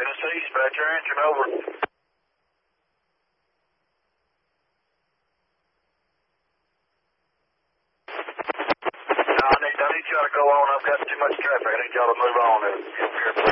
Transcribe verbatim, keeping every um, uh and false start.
Tennessee, dispatch your engine over. No, I need, I need y'all to go on. I've got too much traffic. I need y'all to move on.